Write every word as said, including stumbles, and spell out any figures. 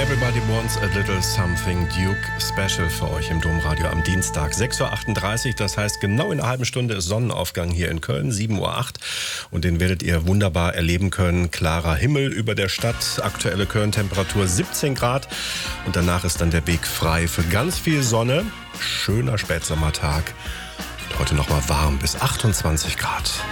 Everybody Wants a Little Something Duke Special für euch im Domradio am Dienstag. sechs Uhr achtunddreißig, das heißt genau in einer halben Stunde ist Sonnenaufgang hier in Köln, sieben Uhr acht. Und den werdet ihr wunderbar erleben können. Klarer Himmel über der Stadt, aktuelle Köln-Temperatur siebzehn Grad. Und danach ist dann der Weg frei für ganz viel Sonne. Schöner Spätsommertag. Und heute nochmal warm bis achtundzwanzig Grad.